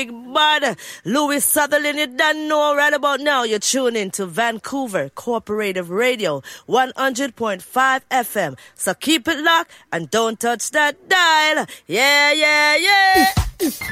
big bad. Louis Sutherland, you don't know right about now. You're tuning to Vancouver Cooperative Radio, 100.5 FM. So keep it locked and don't touch that dial. Yeah, yeah, yeah.